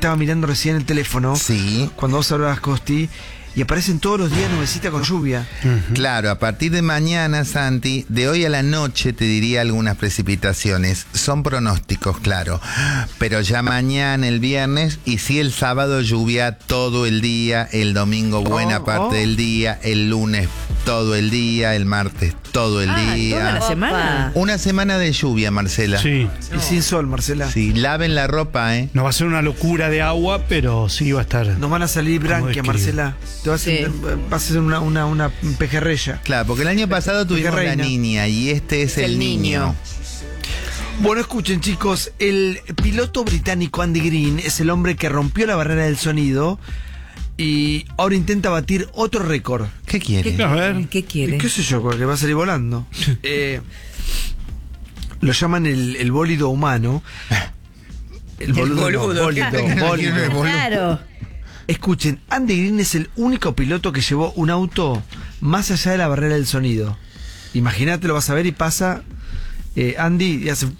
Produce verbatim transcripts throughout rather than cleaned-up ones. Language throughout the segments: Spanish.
estaba mirando recién el teléfono. Sí. Cuando vos hablabas, Costi, y aparecen todos los días nubecitas con lluvia. Uh-huh. Claro, a partir de mañana, Santi, de hoy a la noche te diría algunas precipitaciones. Son pronósticos, claro. Pero ya mañana, el viernes, y sí el sábado lluvia todo el día, el domingo buena oh, parte oh. del día, el lunes todo el día, el martes todo el ah, día. ¿toda la semana? Una semana de lluvia, Marcela. Sí. Y sin sol, Marcela. Sí, laven la ropa, ¿eh? No va a ser una locura de agua, pero sí va a estar. Nos van a salir branquias, Marcela. Te vas, Sí. a, vas a hacer una, una, una pejerrella. Claro, porque el año pasado tuvimos la Reina. niña y este es, es el, el niño. niño. Bueno, escuchen, chicos, el piloto británico Andy Green es el hombre que rompió la barrera del sonido y ahora intenta batir otro récord. ¿Qué quiere? ¿Qué, A ver. ¿Qué quiere? ¿Qué sé yo? Que va a salir volando. eh, lo llaman el, el bólido humano. El boludo. El no, boludo. bólido, Claro. bólido. Claro. Escuchen, Andy Green es el único piloto que llevó un auto más allá de la barrera del sonido. Imagínate, lo vas a ver y pasa eh, Andy y hace...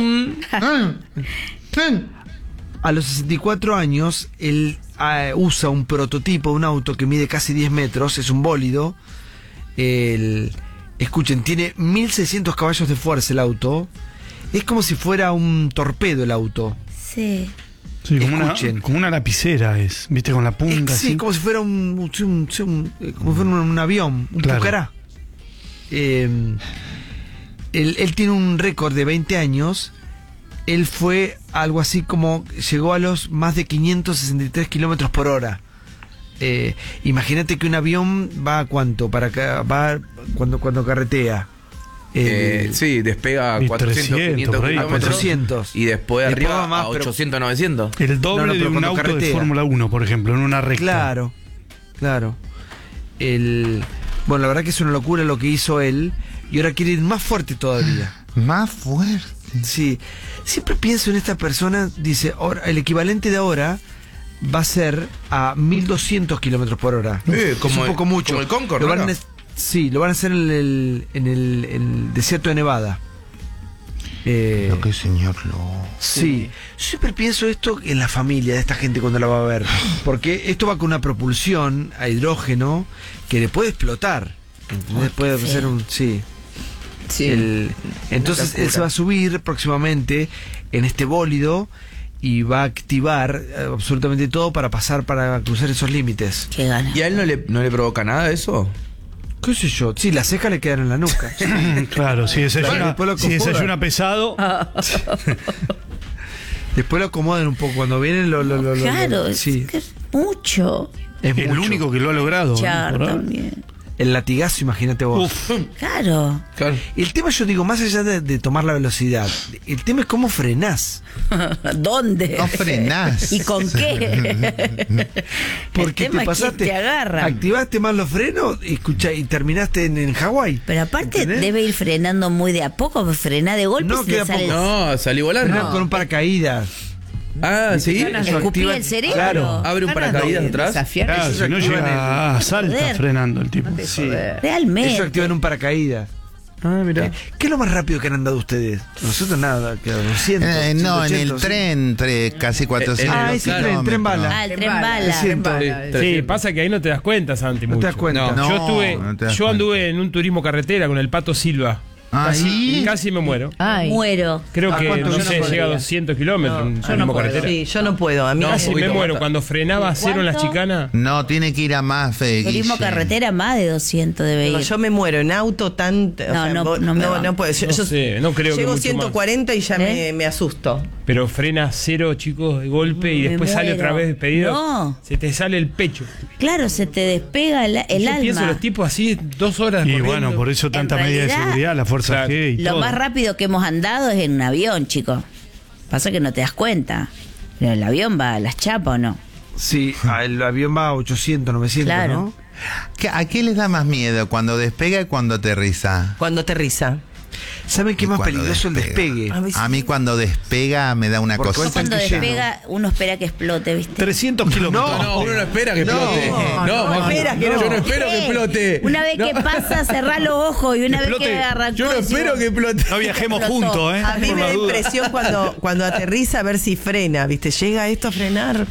A los sesenta y cuatro años, él uh, usa un prototipo, un auto que mide casi diez metros, es un bólido. El, escuchen, tiene mil seiscientos caballos de fuerza el auto. Es como si fuera un torpedo el auto. Sí. Sí, como una, Escuchen. como una lapicera es, viste, con la punta. Es, sí, así. como si fuera un, un, un- un- como si fuera un, un avión, un Claro. pucará. Eh, él, él tiene un récord de veinte años. Él fue algo así como, llegó a los más de quinientos sesenta y tres kilómetros por hora. Eh, imagínate que un avión va a cuánto, para acá, va cuando, cuando carretea. Eh, Eh, sí, despega a Y cuatrocientos, trescientos, quinientos por ahí. a kilómetros. cuatrocientos. Y después, Después arriba va más, a pero- ochocientos, novecientos. El doble No, no, de pero un cuando auto de carretea. Fórmula uno, por ejemplo, en una recta. Claro, claro. El, bueno, la verdad que es una locura lo que hizo él. Y ahora quiere ir más fuerte todavía. Más fuerte. Sí, siempre pienso en esta persona, dice, ahora, el equivalente de ahora va a ser a mil doscientos kilómetros por hora. Eh, es como un poco el- mucho. como el Concorde, Lo van a ¿no? ne- sí, lo van a hacer en el, en el, en el desierto de Nevada. Eh, Lo que señor lo... sí, yo siempre pienso esto en la familia de esta gente cuando la va a ver. Porque esto va con una propulsión a hidrógeno que le puede explotar. ¿Entendés? Puede Sí. ser un... Sí. Sí. El- entonces locura. él se va a subir próximamente en este bólido y va a activar eh, absolutamente todo para pasar, para cruzar esos límites. Qué gana. ¿Y a él no le, no le provoca nada eso? ¿Qué sé yo? Sí, las cejas le quedan en la nuca. Claro, si desayuna, después lo si acomodan. desayuna pesado. Después lo acomodan un poco. Cuando vienen lo... lo, lo- lo- Claro, lo- es sí, que es mucho. es el mucho. único que lo ha logrado. Char ¿no? Por ahora. también. El latigazo, imagínate vos. Uf, Claro. Claro. El tema, yo digo, más allá de, de tomar la velocidad, el tema es cómo frenás. ¿Dónde? No frenás. ¿Y con qué? Porque El tema te es que pasaste, te agarran. activaste mal los frenos y, escucha, y terminaste en, en Hawái. Pero aparte ¿Entendés? debe ir frenando muy de a poco, frená de golpe No, y que le de a sale poco. No, salí volando. Frenás con un paracaídas. Ah, ¿sí? Eso escupir activa- el cerebro. Claro. Abre un paracaídas atrás. claro, Eso si no activa llega a salta Joder. frenando el tipo. Sí. Realmente. Eso activa en un paracaídas. Ah, mira. ¿Qué es lo más rápido que han andado ustedes? Nosotros nada, que doscientos. Eh, no, en ciento el ochenta, tren, entre casi cuatrocientos Ah, ese tren, kilómetros. tren bala. Ah, el tren bala. Siento. Sí, pasa que ahí no te das cuenta, Santi. No te mucho. das cuenta. No. Yo estuve, no te das yo cuenta. anduve en un turismo carretera con el Pato Silva. Casi, Ahí. casi me muero. Ay. Muero. Creo ¿A que, cuánto? no Yo no sé, podría. llega a doscientos kilómetros No, un yo no turismo puedo. carretera. Sí, yo no puedo. A mí No, Casi un me poquito muero. más. Cuando frenaba a cero en las ¿Cuánto? chicanas. No, tiene que ir a más, fe, Turismo Guille. carretera más de doscientos debe no, ir. yo me muero en auto tan. o No, sea, no, vos- no me no, va. no puedo. Yo, No yo sé, no creo que llego mucho ciento cuarenta y ya ¿Eh? me, me asusto. Pero frena cero, chicos, de golpe y Me después sale muero. otra vez despedido. No. Se te sale el pecho. Claro, se te despega el, el Yo alma. pienso los tipos así, dos horas Y corriendo. bueno, por eso tanta En medida de realidad, seguridad, la fuerza claro, G y Lo todo. más rápido que hemos andado es en un avión, chicos. Pasa que no te das cuenta. Pero el avión va a las chapas o no. Sí, ah, el avión va a ochocientos, novecientos, Claro. ¿no? ¿Qué- ¿A qué les da más miedo? ¿Cuando despega y cuando aterriza? Cuando aterriza. ¿Saben qué Y es más cuando peligroso? El despega. despegue. A mí sí. A mí cuando despega me da una Porque cosa. cuenta Cuando que lleno. despega, uno espera que explote, ¿viste? trescientos kilómetros. No, no, uno no espera que explote. No, No, no Majo, espera que no. yo no espero que ¿Qué? explote. Una vez No. que pasa, cerrá los ojos y una vez Explote. que arrancó. Yo no decimos, espero que explote. No viajemos Explotó. juntos, ¿eh? A mí Por me la da duda. impresión cuando, cuando aterriza a ver si frena, ¿viste? ¿Llega esto a frenar?